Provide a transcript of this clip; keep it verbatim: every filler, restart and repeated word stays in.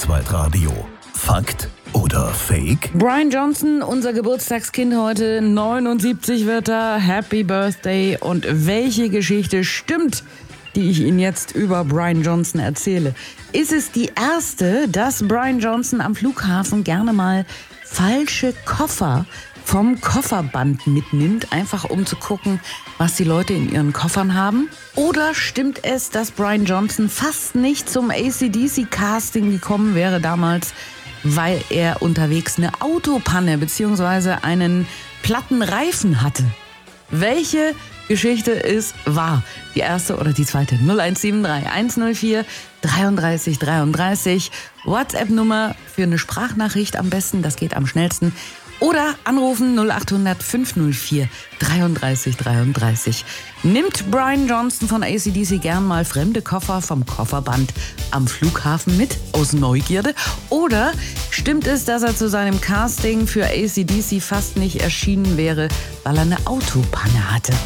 Kurzweitradio. Fakt oder Fake? Brian Johnson, unser Geburtstagskind heute, neunundsiebzig wird er. Happy Birthday. Und welche Geschichte stimmt, die ich Ihnen jetzt über Brian Johnson erzähle? Ist es die erste, dass Brian Johnson am Flughafen gerne mal falsche Koffer vom Kofferband mitnimmt, einfach um zu gucken, was die Leute in ihren Koffern haben? Oder stimmt es, dass Brian Johnson fast nicht zum A C D C-Casting gekommen wäre damals, weil er unterwegs eine Autopanne bzw. einen platten Reifen hatte? Welche Geschichte ist wahr? Die erste oder die zweite? null eins sieben drei eins null vier dreiunddreißig dreiunddreißig. WhatsApp-Nummer für eine Sprachnachricht am besten, das geht am schnellsten. Oder anrufen null acht hundert fünf null vier dreiunddreißig dreiunddreißig. Nimmt Brian Johnson von A C D C gern mal fremde Koffer vom Kofferband am Flughafen mit, aus Neugierde? Oder stimmt es, dass er zu seinem Casting für A C D C fast nicht erschienen wäre, weil er eine Autopanne hatte?